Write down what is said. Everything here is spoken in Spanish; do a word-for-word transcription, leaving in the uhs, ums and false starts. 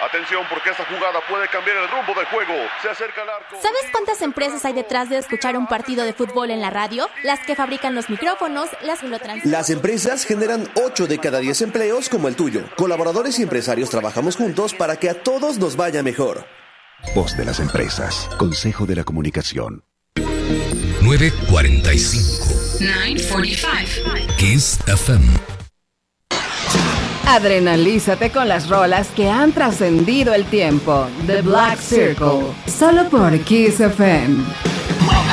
Atención, porque esta jugada puede cambiar el rumbo del juego. Se acerca al arco. ¿Sabes cuántas empresas hay detrás de escuchar un partido de fútbol en la radio? Las que fabrican los micrófonos, las que lo transmiten. Las empresas generan ocho de cada diez empleos como el tuyo. Colaboradores y empresarios trabajamos juntos para que a todos nos vaya mejor. Voz de las empresas. Consejo de la Comunicación. nueve cuarenta y cinco. nueve cuarenta y cinco. Kiss F M. Adrenalízate con las rolas que han trascendido el tiempo. The Black Circle. Solo por Kiss F M.